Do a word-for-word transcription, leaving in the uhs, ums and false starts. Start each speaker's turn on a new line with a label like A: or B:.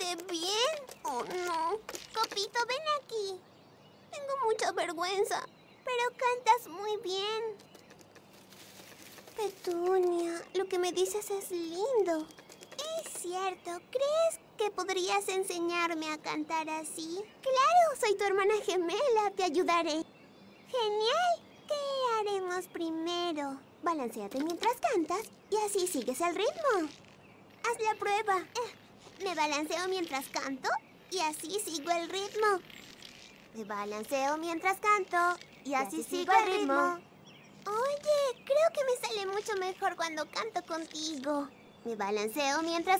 A: sale bien. Oh, no. Copito, ven aquí. Tengo mucha vergüenza, pero cantas muy bien. Petunia, lo que me dices es lindo. Es cierto. ¿Crees que podrías enseñarme a cantar así? Claro, soy tu hermana gemela. Te ayudaré. Genial. ¿Qué haremos primero? Balanceate mientras cantas y así sigues el ritmo. Haz la prueba. Eh, me balanceo mientras canto y así sigo el ritmo. Me balanceo mientras canto y así, y así sigo el ritmo. ritmo. Oye, creo que me sale mucho mejor cuando canto contigo. Me balanceo mientras